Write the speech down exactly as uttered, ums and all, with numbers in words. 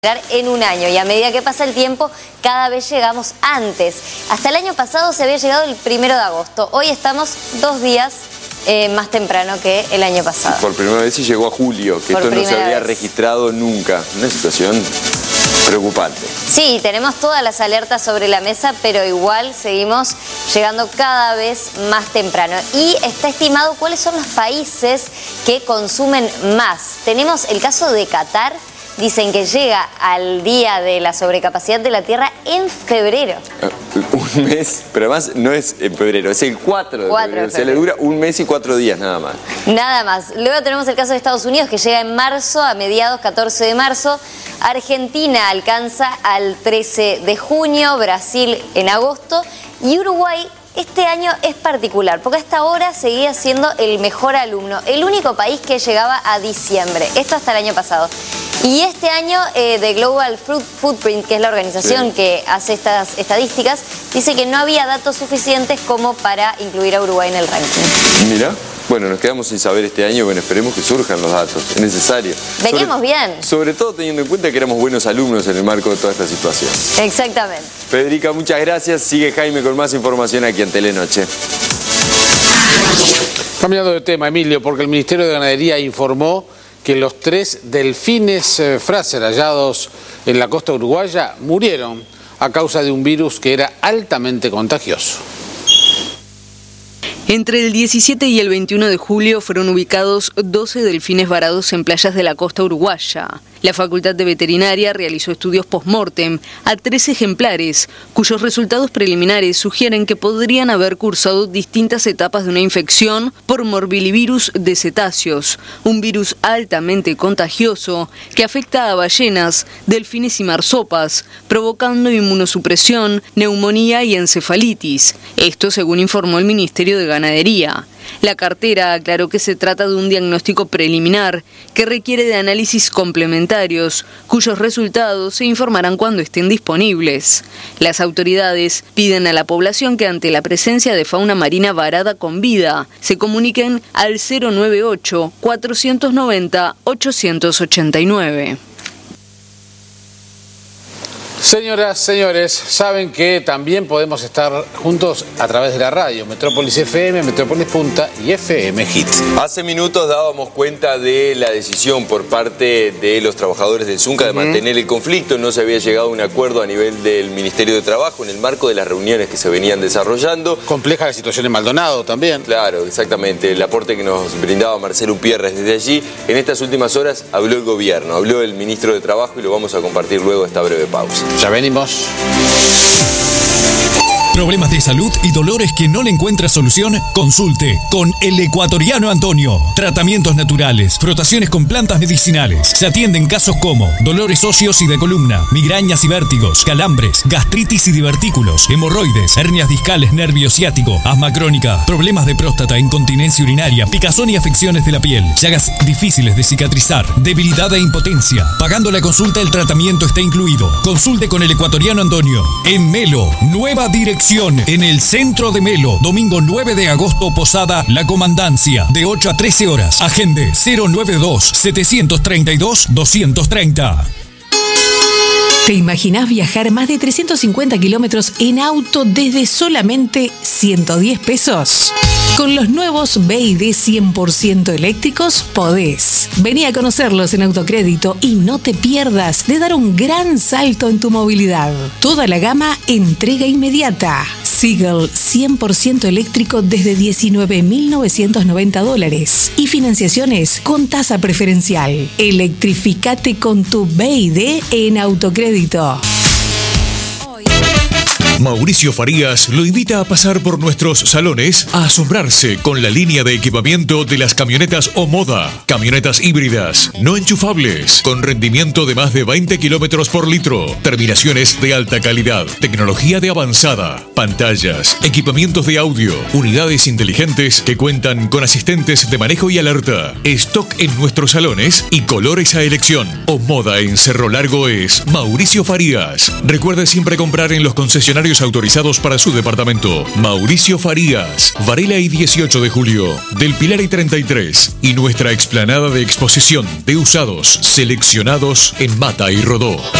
en un año, y a medida que pasa el tiempo cada vez llegamos antes. Hasta el año pasado se había llegado el primero de agosto, hoy estamos dos días eh, más temprano que el año pasado. Por primera vez se llegó a julio, que Por esto no se había vez. registrado nunca. Una situación preocupante. Sí, tenemos todas las alertas sobre la mesa, pero igual seguimos llegando cada vez más temprano. Y está estimado cuáles son los países que consumen más. Tenemos el caso de Qatar. Dicen que llega al día de la sobrecapacidad de la Tierra en febrero. Uh, un mes, pero además no es en febrero, es el cuatro de febrero. Se le dura un mes y cuatro días nada más. Nada más. Luego tenemos el caso de Estados Unidos, que llega en marzo, a mediados, catorce de marzo. Argentina alcanza al trece de junio, Brasil en agosto. Y Uruguay este año es particular, porque hasta ahora seguía siendo el mejor alumno. El único país que llegaba a diciembre. Esto hasta el año pasado. Y este año, eh, The Global Footprint, que es la organización sí. que hace estas estadísticas, dice que no había datos suficientes como para incluir a Uruguay en el ranking. Mira, bueno, nos quedamos sin saber este año, bueno, esperemos que surjan los datos, es necesario. Veníamos sobre, bien. Sobre todo teniendo en cuenta que éramos buenos alumnos en el marco de toda esta situación. Exactamente. Federica, muchas gracias. Sigue Jaime con más información aquí en Telenoche. Cambiando de tema, Emilio, porque el Ministerio de Ganadería informó que los tres delfines eh, Fraser hallados en la costa uruguaya murieron a causa de un virus que era altamente contagioso. Entre el diecisiete y el veintiuno de julio fueron ubicados doce delfines varados en playas de la costa uruguaya. La Facultad de Veterinaria realizó estudios post-mortem a tres ejemplares, cuyos resultados preliminares sugieren que podrían haber cursado distintas etapas de una infección por morbillivirus de cetáceos, un virus altamente contagioso que afecta a ballenas, delfines y marsopas, provocando inmunosupresión, neumonía y encefalitis. Esto según informó el Ministerio de Ganadería. La cartera aclaró que se trata de un diagnóstico preliminar que requiere de análisis complementarios, cuyos resultados se informarán cuando estén disponibles. Las autoridades piden a la población que ante la presencia de fauna marina varada con vida, se comuniquen al cero noventa y ocho, cuatrocientos noventa, ochocientos ochenta y nueve. Señoras, señores, saben que también podemos estar juntos a través de la radio, Metrópolis F M, Metrópolis Punta y F M Hit. Hace minutos dábamos cuenta de la decisión por parte de los trabajadores del Zunca de mantener el conflicto. No se había llegado a un acuerdo a nivel del Ministerio de Trabajo en el marco de las reuniones que se venían desarrollando. Compleja la situación en Maldonado también. Claro, exactamente. El aporte que nos brindaba Marcelo Upierres desde allí. En estas últimas horas habló el gobierno, habló el ministro de Trabajo y lo vamos a compartir luego de esta breve pausa. Ya venimos. Problemas de salud y dolores que no le encuentra solución, consulte con el Ecuatoriano Antonio. Tratamientos naturales, frotaciones con plantas medicinales. Se atienden casos como dolores óseos y de columna, migrañas y vértigos, calambres, gastritis y divertículos, hemorroides, hernias discales, nervio ciático, asma crónica, problemas de próstata, incontinencia urinaria, picazón y afecciones de la piel, llagas difíciles de cicatrizar, debilidad e impotencia. Pagando la consulta, el tratamiento está incluido. Consulte con el Ecuatoriano Antonio. En Melo, nueva dirección. En el centro de Melo, domingo nueve de agosto, Posada La Comandancia, de ocho a trece horas. Agende cero noventa y dos, setecientos treinta y dos, doscientos treinta. ¿Te imaginás viajar más de trescientos cincuenta kilómetros en auto desde solamente ciento diez pesos? Con los nuevos B y D cien por ciento eléctricos podés. Vení a conocerlos en Autocrédito y no te pierdas de dar un gran salto en tu movilidad. Toda la gama entrega inmediata. Seagull cien por ciento eléctrico desde diecinueve mil novecientos noventa dólares y financiaciones con tasa preferencial. Electrificate con tu B y D en Autocrédito. Mauricio Farías lo invita a pasar por nuestros salones a asombrarse con la línea de equipamiento de las camionetas Omoda. Camionetas híbridas, no enchufables, con rendimiento de más de veinte kilómetros por litro, terminaciones de alta calidad, tecnología de avanzada, pantallas, equipamientos de audio, unidades inteligentes que cuentan con asistentes de manejo y alerta, stock en nuestros salones y colores a elección. Omoda en Cerro Largo es Mauricio Farías. Recuerde siempre comprar en los concesionarios concesionarios autorizados para su departamento. Mauricio Farías, Varela y dieciocho de julio, Del Pilar y treinta y tres, y nuestra explanada de exposición de usados seleccionados en Mata y Rodó.